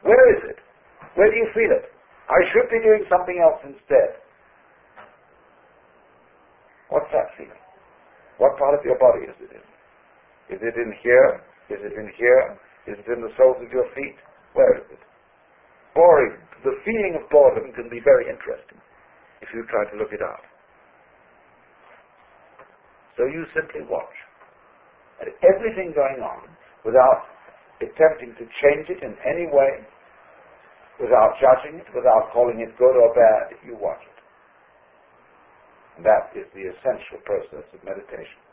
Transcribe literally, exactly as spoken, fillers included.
Where is it? Where do you feel it? I should be doing something else instead. What's that feeling? What part of your body is it in? Is it in here? Is it in here? Is it in the soles of your feet? Where is it? Boring. The feeling of boredom can be very interesting if you try to look it out. So you simply watch at everything going on without attempting to change it in any way, without judging it, without calling it good or bad. You watch it. And that is the essential process of meditation.